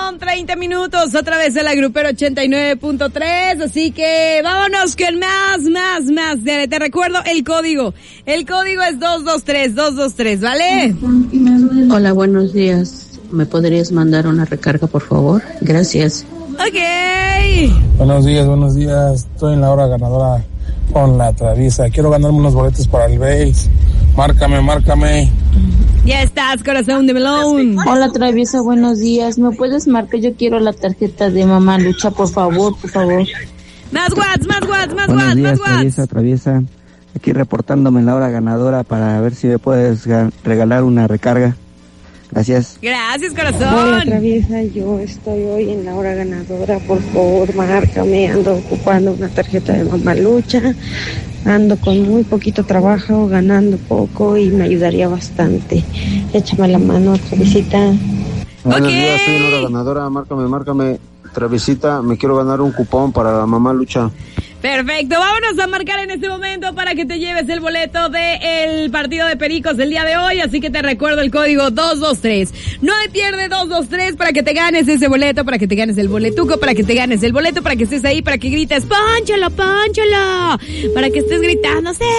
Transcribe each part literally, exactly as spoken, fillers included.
con treinta minutos, otra vez en la Grupera ochenta y nueve punto tres, así que vámonos con más, más, más. Te recuerdo el código. El código es dos dos tres, dos dos tres, ¿vale? Hola, buenos días. ¿Me podrías mandar una recarga, por favor? Gracias. Ok. Buenos días, buenos días. Estoy en la hora ganadora con la Traviesa. Quiero ganarme unos boletos para el base. Márcame, márcame. Ya estás, corazón de melón. Hola, Traviesa, buenos días. ¿Me puedes marcar? Yo quiero la tarjeta de Mamá Lucha, por favor, por favor. Más watts, más watts, más buenos watts, días, más watts. Traviesa, Traviesa. Aquí reportándome en la hora ganadora para ver si me puedes regalar una recarga. Gracias. Gracias, corazón. Hola, Traviesa, yo estoy hoy en la hora ganadora, por favor, márcame, ando ocupando una tarjeta de Mamá Lucha, ando con muy poquito trabajo, ganando poco y me ayudaría bastante. Échame la mano, Traviesita. Buenos Okay. días, estoy en la hora ganadora, márcame, márcame, Traviesita, me quiero ganar un cupón para la Mamá Lucha. Perfecto, vámonos a marcar en este momento para que te lleves el boleto del partido de Pericos del día de hoy, así que te recuerdo el código dos dos tres. No hay pierde dos dos tres para que te ganes ese boleto, para que te ganes el boletuco, para que te ganes el boleto, para que estés ahí, para que grites ¡Pónchalo, pónchalo! Para que estés gritando ¡Sí!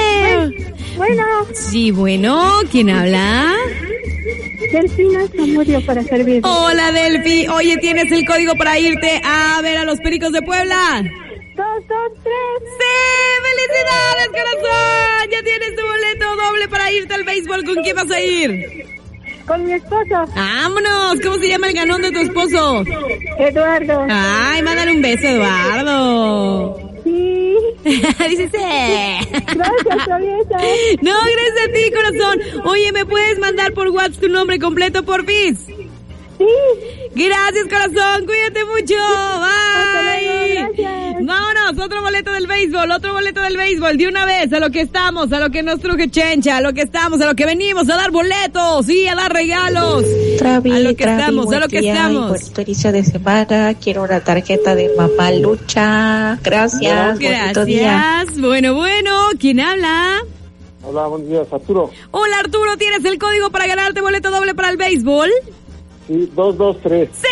Bueno, Sí, bueno, ¿quién habla? Delfina Zamudio para servir. Hola, Delphi. Oye, ¿tienes el código para irte a ver a los Pericos de Puebla? Dos, dos, tres. ¡Sí! ¡Felicidades, corazón! Ya tienes tu boleto doble para irte al béisbol. ¿Con quién vas a ir? Con mi esposo, ¡Vámonos! ¿Cómo se llama el ganón de tu esposo? Eduardo. Ay, mándale un beso, Eduardo. Sí. Dice sí. Gracias, Traviesa. No, gracias a ti, corazón. Oye, ¿me puedes mandar por WhatsApp tu nombre completo, porfis? Sí. Gracias, corazón. Cuídate mucho. Bye. Hasta luego, gracias. Vámonos, otro boleto del béisbol, otro boleto del béisbol. De una vez, a lo que estamos, a lo que nos truje Chencha, a lo que estamos, a lo que venimos, a dar boletos, sí, a dar regalos. Travi, a lo que Travi, estamos, buen a lo que día, estamos. bonito inicio de semana. Quiero una tarjeta de Mamá Lucha. Gracias. bonito día. Gracias. Bueno, bueno, ¿quién habla? Hola, buenos días, Arturo. Hola, Arturo, ¿tienes el código para ganarte boleto doble para el béisbol? Sí, dos dos tres. ¡Sí!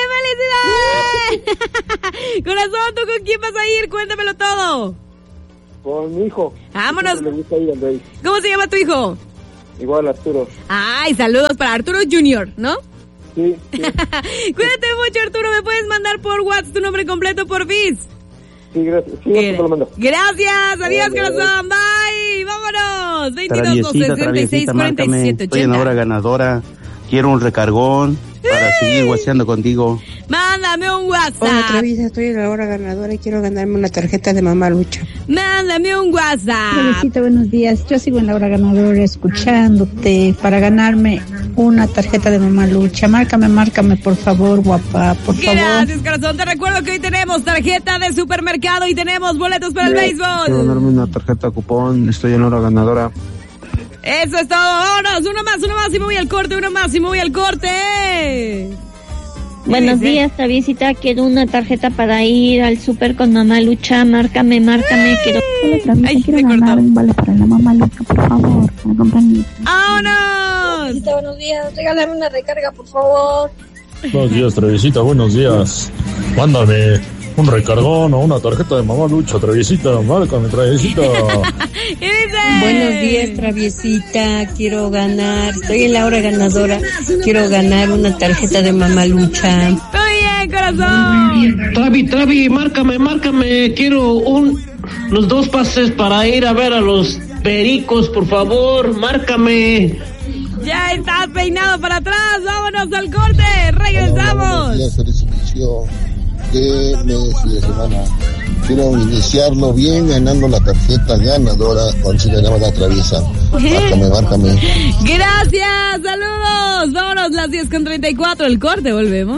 ¡Felicidades! Corazón, ¿tú con quién vas a ir? Cuéntamelo todo. Con mi hijo. Vámonos. Le gusta ir al base. ¿Cómo se llama tu hijo? Igual, Arturo. Ay, saludos para Arturo Junior, ¿no? Sí, sí. Cuídate mucho, Arturo. ¿Me puedes mandar por WhatsApp tu nombre completo, por bis? Sí, gracias. Sí, te lo mando. Gracias. Adiós, Vale, corazón. Bye. Vámonos. veintidós, Traviesita, doce, sesenta y seis, Traviesita, cuarenta y márcame. siete, Estoy en la hora ochenta. ganadora. Quiero un recargón para seguir guaseando contigo. Mándame un Hola, WhatsApp. Traviesa, estoy en la hora ganadora y quiero ganarme una tarjeta de Mamá Lucha. Mándame un WhatsApp. Traviesita, buenos días. Yo sigo en la hora ganadora escuchándote para ganarme una tarjeta de Mamá Lucha. Márcame, márcame, por favor, guapa, por favor. Gracias, corazón. Te recuerdo que hoy tenemos tarjeta de supermercado y tenemos boletos para el Quiero béisbol. ganarme una tarjeta cupón, estoy en hora ganadora. Eso es todo. Vámonos. Uno más, uno más y me voy al corte. Uno más y me voy al corte. Buenos Sí, sí. días, Traviesita. Quiero una tarjeta para ir al súper con Mamá Lucha. Márcame, márcame. Quiero... Hola, Traviesa, Ay, quiero me ganar cortó. un vale para la Mamá Lucha, por favor, para compañía. ¡Vámonos! Buenos días, regálame una recarga, por favor. Buenos días, Traviesita, buenos días. Mándame un recargón o una tarjeta de Mamá Lucha, Traviesita, márcame, Traviesita. ¿Qué dice? Buenos días, Traviesita, quiero ganar, estoy en la hora ganadora, quiero ganar una tarjeta de Mamá Lucha. Muy bien, corazón. Travi, Travi, márcame, márcame, quiero un, los dos pases para ir a ver a los Pericos, por favor, márcame. Ya estás peinado para atrás. Vámonos al corte. Regresamos. Buenos días, feliz inicio de mes y de semana. Quiero iniciarlo bien ganando la tarjeta ganadora con si le llama la Traviesa. Márcame, márcame. Gracias, saludos. Vámonos las diez con treinta y cuatro. El corte, volvemos.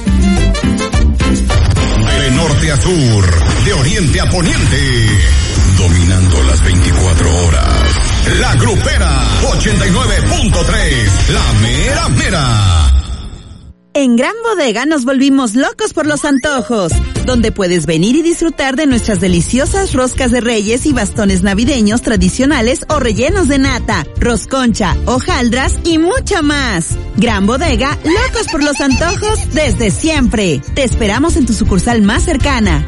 De norte a sur, de oriente a poniente, dominando las veinticuatro horas. La Grupera ochenta y nueve punto tres, la mera mera. En Gran Bodega nos volvimos locos por los antojos, donde puedes venir y disfrutar de nuestras deliciosas roscas de reyes y bastones navideños tradicionales o rellenos de nata, rosconcha, hojaldras y mucha más. Gran Bodega, locos por los antojos desde siempre. Te esperamos en tu sucursal más cercana.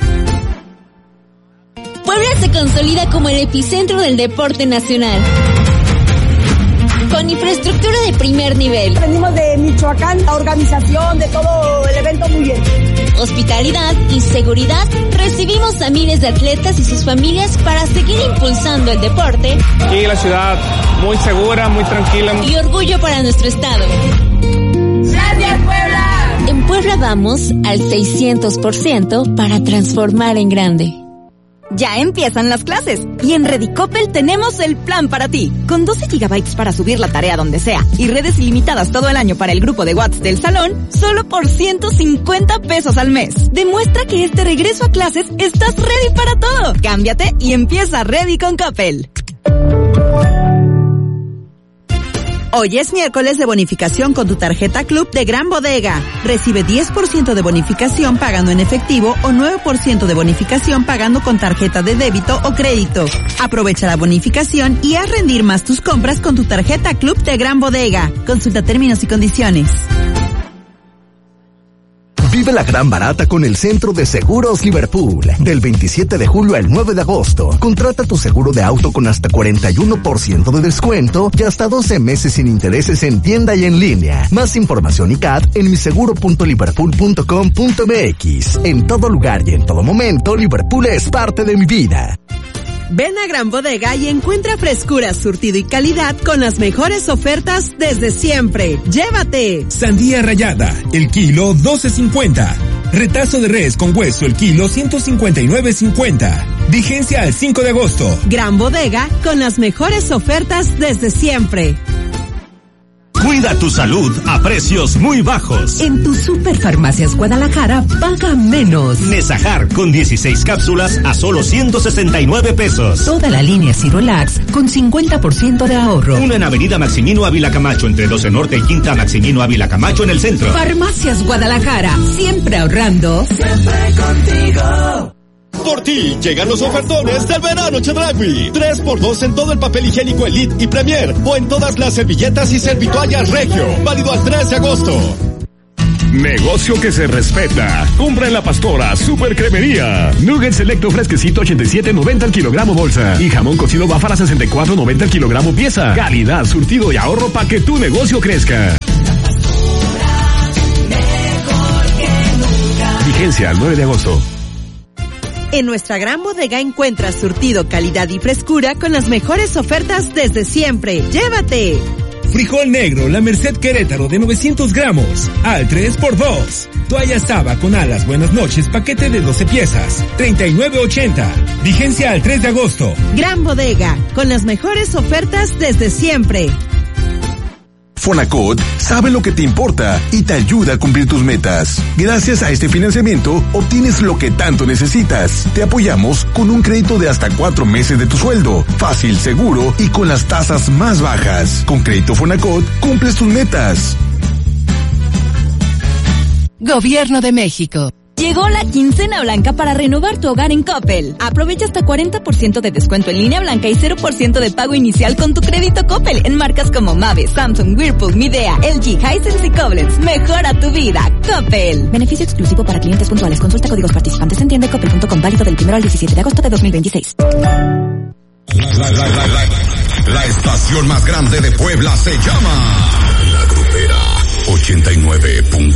Puebla se consolida como el epicentro del deporte nacional, con infraestructura de primer nivel. Venimos de Michoacán, la organización de todo el evento muy bien. Hospitalidad y seguridad. Recibimos a miles de atletas y sus familias para seguir impulsando el deporte. Aquí la ciudad muy segura, muy tranquila. Y orgullo para nuestro estado. ¡Gracias, Puebla! En Puebla vamos al seiscientos por ciento para transformar en grande. Ya empiezan las clases y en Redicopel tenemos el plan para ti. Con doce gigabytes para subir la tarea donde sea y redes ilimitadas todo el año para el grupo de WhatsApp del salón, solo por ciento cincuenta pesos al mes. Demuestra que este regreso a clases estás ready para todo. Cámbiate y empieza Ready con Coppel. Hoy es miércoles de bonificación con tu tarjeta Club de Gran Bodega. Recibe diez por ciento de bonificación pagando en efectivo o nueve por ciento de bonificación pagando con tarjeta de débito o crédito. Aprovecha la bonificación y haz rendir más tus compras con tu tarjeta Club de Gran Bodega. Consulta términos y condiciones. Vive la gran barata con el Centro de Seguros Liverpool. Del veintisiete de julio al nueve de agosto. Contrata tu seguro de auto con hasta cuarenta y uno por ciento de descuento y hasta doce meses sin intereses en tienda y en línea. Más información y C A D en miseguro punto liverpool punto com punto m x. En todo lugar y en todo momento, Liverpool es parte de mi vida. Ven a Gran Bodega y encuentra frescura, surtido y calidad con las mejores ofertas desde siempre. ¡Llévate! Sandía rallada, el kilo doce cincuenta. Retazo de res con hueso, el kilo ciento cincuenta y nueve cincuenta. Vigencia al cinco de agosto. Gran Bodega con las mejores ofertas desde siempre. Cuida tu salud a precios muy bajos. En tu Superfarmacias Guadalajara, paga menos. Nesajar con dieciséis cápsulas a solo ciento sesenta y nueve pesos. Toda la línea Cirolax con cincuenta por ciento de ahorro. Uno en Avenida Maximino Ávila Camacho, entre doce Norte y Quinta Maximino Ávila Camacho en el centro. Farmacias Guadalajara, siempre ahorrando. Siempre contigo. Por ti, llegan los ofertones del verano Chedragui. tres por dos en todo el papel higiénico Elite y Premier, o en todas las servilletas y servitoallas Regio. Válido al tres de agosto. Negocio que se respeta. Compra en La Pastora Super Cremería. Nuggets Selecto fresquecito ochenta y siete noventa al kilogramo bolsa. Y jamón cocido Báfara sesenta y cuatro noventa al kilogramo pieza. Calidad, surtido y ahorro para que tu negocio crezca. Vigencia al nueve de agosto. En nuestra Gran Bodega encuentras surtido, calidad y frescura con las mejores ofertas desde siempre. ¡Llévate! Frijol negro, La Merced Querétaro de novecientos gramos, al tres por dos. Toalla Saba con alas Buenas Noches, paquete de doce piezas, treinta y nueve ochenta. Vigencia al tres de agosto. Gran Bodega, con las mejores ofertas desde siempre. Fonacot sabe lo que te importa y te ayuda a cumplir tus metas. Gracias a este financiamiento, obtienes lo que tanto necesitas. Te apoyamos con un crédito de hasta cuatro meses de tu sueldo. Fácil, seguro y con las tasas más bajas. Con Crédito Fonacot, cumples tus metas. Gobierno de México. Llegó la quincena blanca para renovar tu hogar en Coppel. Aprovecha hasta cuarenta por ciento de descuento en línea blanca y cero por ciento de pago inicial con tu crédito Coppel en marcas como Mave, Samsung, Whirlpool, Midea, L G, Hisense y Koblenz. Mejora tu vida. Coppel. Beneficio exclusivo para clientes puntuales. Consulta códigos participantes en tienda coppel punto com, válido del primero al diecisiete de agosto de dos mil veintiséis. La, la, la, la, la, la estación más grande de Puebla se llama La Grupera ochenta y nueve punto